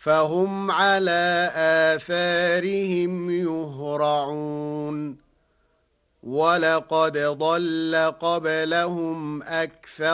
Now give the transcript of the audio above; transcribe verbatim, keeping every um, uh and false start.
فهم على آثارهم يهرعون ولقد ضل قبلهم أكثر